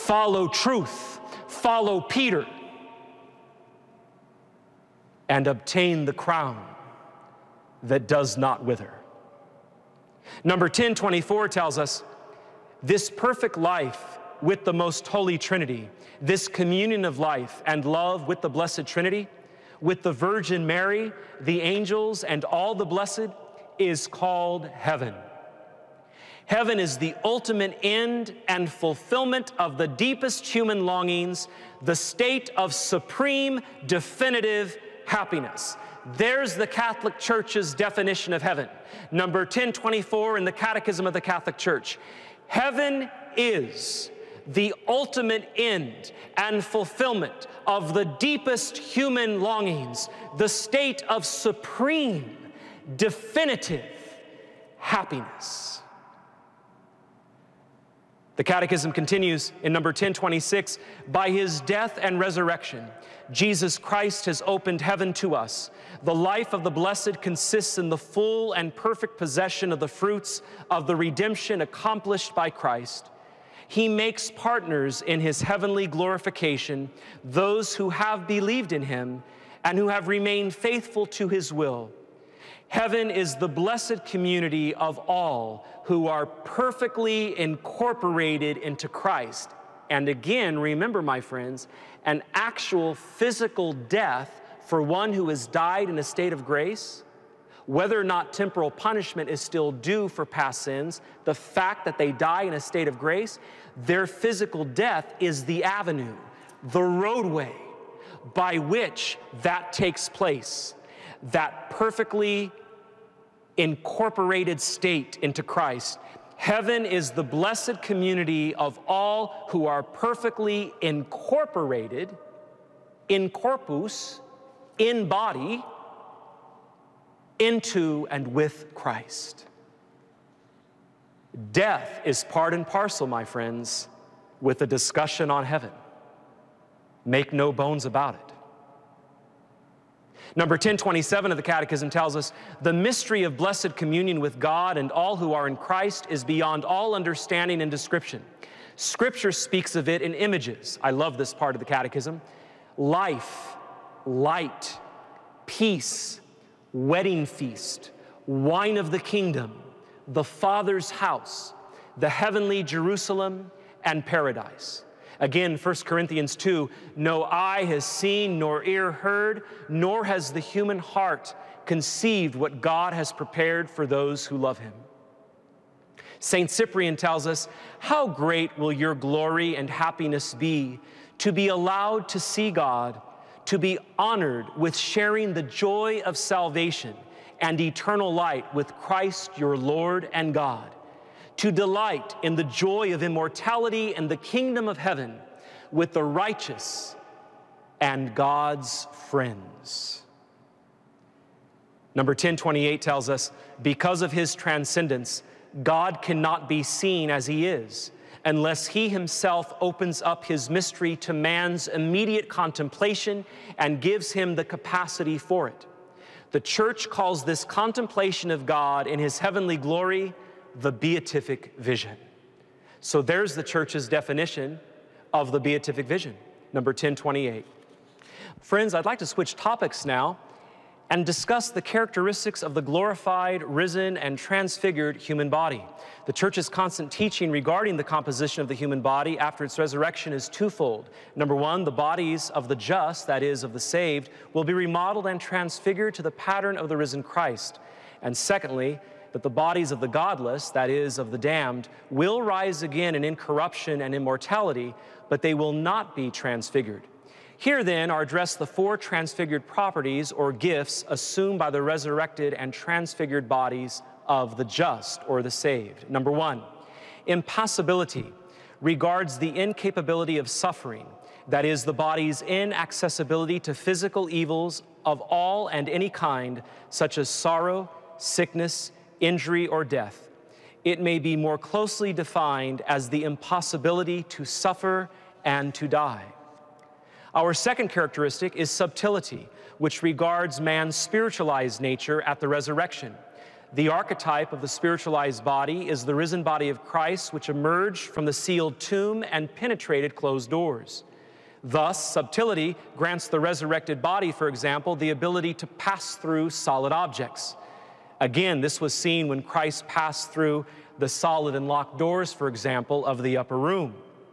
follow truth, follow Peter, and obtain the crown that does not wither. Number 1024 tells us, this perfect life with the most holy Trinity, this communion of life and love with the Blessed Trinity, with the Virgin Mary, the angels, and all the blessed, is called heaven. Heaven is the ultimate end and fulfillment of the deepest human longings, the state of supreme, definitive happiness. There's the Catholic Church's definition of heaven. Number 1024 in the Catechism of the Catholic Church. Heaven is the ultimate end and fulfillment of the deepest human longings, the state of supreme, definitive happiness. The Catechism continues in number 1026, by his death and resurrection, Jesus Christ has opened heaven to us. The life of the blessed consists in the full and perfect possession of the fruits of the redemption accomplished by Christ. He makes partners in his heavenly glorification those who have believed in him and who have remained faithful to his will. Heaven is the blessed community of all who are perfectly incorporated into Christ. And again, remember, my friends, an actual physical death for one who has died in a state of grace, whether or not temporal punishment is still due for past sins, the fact that they die in a state of grace, their physical death is the avenue, the roadway by which that takes place. That perfectly incorporated state into Christ. Heaven is the blessed community of all who are perfectly incorporated, in corpus, in body, into and with Christ. Death is part and parcel, my friends, with the discussion on heaven. Make no bones about it. Number 1027 of the Catechism tells us, the mystery of blessed communion with God and all who are in Christ is beyond all understanding and description. Scripture speaks of it in images. I love this part of the Catechism. Life, light, peace, wedding feast, wine of the kingdom, the Father's house, the heavenly Jerusalem, and paradise. Again, 1 Corinthians 2, no eye has seen, nor ear heard, nor has the human heart conceived what God has prepared for those who love him. St. Cyprian tells us, how great will your glory and happiness be to be allowed to see God, to be honored with sharing the joy of salvation and eternal light with Christ your Lord and God, to delight in the joy of immortality and the kingdom of heaven with the righteous and God's friends. Number 1028 tells us, because of his transcendence, God cannot be seen as he is unless he himself opens up his mystery to man's immediate contemplation and gives him the capacity for it. The Church calls this contemplation of God in his heavenly glory the beatific vision. So there's the Church's definition of the beatific vision, number 1028. Friends, I'd like to switch topics now and discuss the characteristics of the glorified, risen, and transfigured human body. The Church's constant teaching regarding the composition of the human body after its resurrection is twofold. Number one, the bodies of the just, that is, of the saved, will be remodeled and transfigured to the pattern of the risen Christ. And secondly, that the bodies of the godless, that is, of the damned, will rise again in incorruption and immortality, but they will not be transfigured. Here then are addressed the four transfigured properties or gifts assumed by the resurrected and transfigured bodies of the just or the saved. Number one, impassibility regards the incapability of suffering, that is, the body's inaccessibility to physical evils of all and any kind, such as sorrow, sickness, injury, or death. It may be more closely defined as the impossibility to suffer and to die. Our second characteristic is subtility, which regards man's spiritualized nature at the resurrection. The archetype of the spiritualized body is the risen body of Christ, which emerged from the sealed tomb and penetrated closed doors. Thus, subtlety grants the resurrected body, for example, the ability to pass through solid objects. Again, this was seen when Christ passed through the solid and locked doors, for example, of the upper room.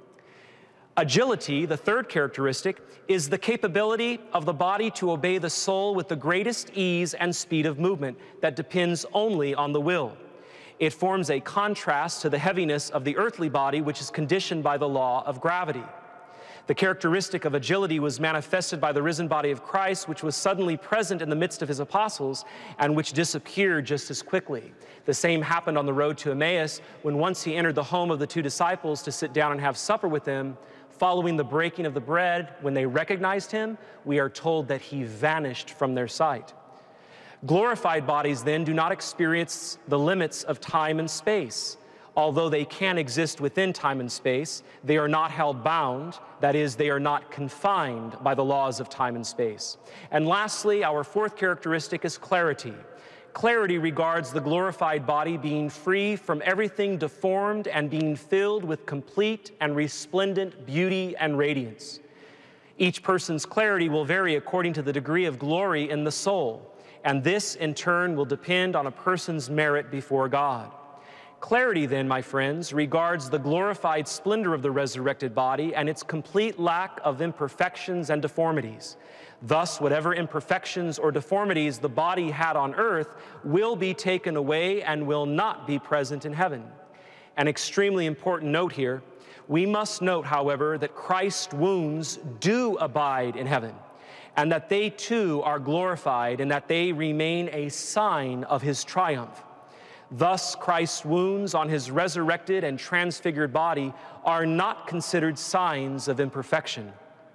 Agility, the third characteristic, is the capability of the body to obey the soul with the greatest ease and speed of movement that depends only on the will. It forms a contrast to the heaviness of the earthly body, which is conditioned by the law of gravity. The characteristic of agility was manifested by the risen body of Christ, which was suddenly present in the midst of his apostles and which disappeared just as quickly. The same happened on the road to Emmaus when once he entered the home of the two disciples to sit down and have supper with them. Following the breaking of the bread, when they recognized him, we are told that he vanished from their sight. Glorified bodies then do not experience the limits of time and space. Although they can exist within time and space, they are not held bound. That is, they are not confined by the laws of time and space. And lastly, our fourth characteristic is clarity. Clarity regards the glorified body being free from everything deformed and being filled with complete and resplendent beauty and radiance. Each person's clarity will vary according to the degree of glory in the soul, and this in turn will depend on a person's merit before God. Clarity then, my friends, regards the glorified splendor of the resurrected body and its complete lack of imperfections and deformities. Thus, whatever imperfections or deformities the body had on earth will be taken away and will not be present in heaven. An extremely important note here. We must note, however, that Christ's wounds do abide in heaven, and that they too are glorified, and that they remain a sign of his triumph. Thus, Christ's wounds on his resurrected and transfigured body are not considered signs of imperfection.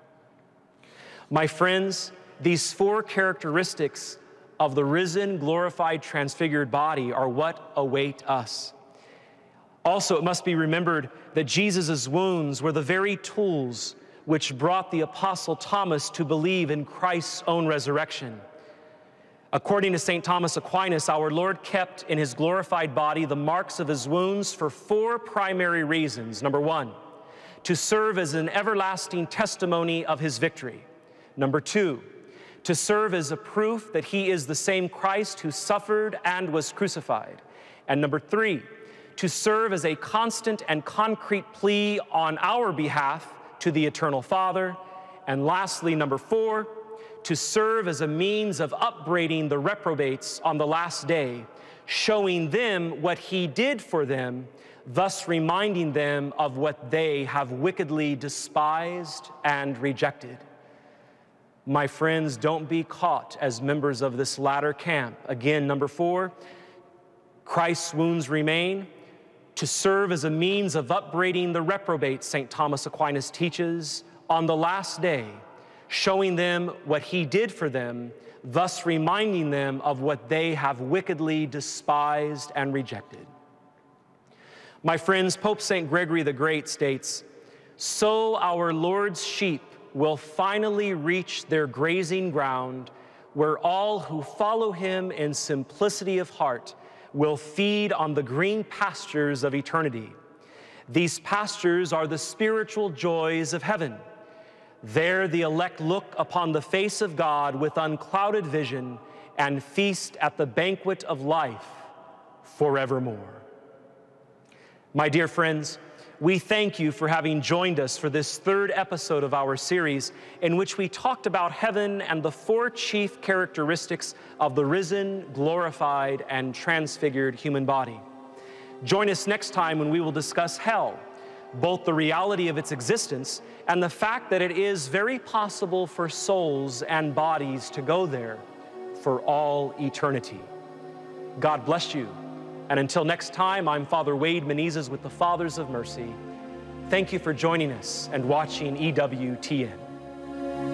My friends, these four characteristics of the risen, glorified, transfigured body are what await us. Also, it must be remembered that Jesus' wounds were the very tools which brought the Apostle Thomas to believe in Christ's own resurrection. According to St. Thomas Aquinas, our Lord kept in his glorified body the marks of his wounds for four primary reasons. Number one, to serve as an everlasting testimony of his victory. Number two, to serve as a proof that he is the same Christ who suffered and was crucified. And number three, to serve as a constant and concrete plea on our behalf to the eternal Father. And lastly, number four, to serve as a means of upbraiding the reprobates on the last day, showing them what he did for them, thus reminding them of what they have wickedly despised and rejected. My friends, don't be caught as members of this latter camp. Again, number four, Christ's wounds remain to serve as a means of upbraiding the reprobates, St. Thomas Aquinas teaches, on the last day, showing them what he did for them, thus reminding them of what they have wickedly despised and rejected. My friends, Pope St. Gregory the Great states, "So our Lord's sheep will finally reach their grazing ground, where all who follow him in simplicity of heart will feed on the green pastures of eternity. These pastures are the spiritual joys of heaven. There the elect look upon the face of God with unclouded vision and feast at the banquet of life forevermore." My dear friends, we thank you for having joined us for this third episode of our series in which we talked about heaven and the four chief characteristics of the risen, glorified, and transfigured human body. Join us next time when we will discuss hell, both the reality of its existence and the fact that it is very possible for souls and bodies to go there for all eternity. God bless you. And until next time, I'm Father Wade Menezes with the Fathers of Mercy. Thank you for joining us and watching EWTN.